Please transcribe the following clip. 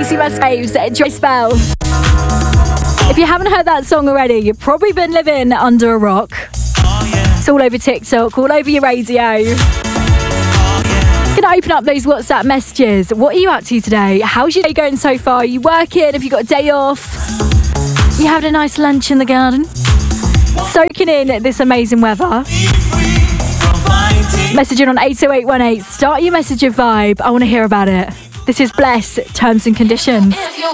Casey Musgraves, Dry Spell. If you haven't heard that song already, you've probably been living under a rock. It's all over TikTok, all over your radio. Gonna open up those WhatsApp messages. What are you up to today? How's your day going so far? Are you working? Have you got a day off? You having a nice lunch in the garden? Soaking in this amazing weather. Messaging on 80818. Start your message of vibe. I want to hear about it. This is Bless, Terms and Conditions.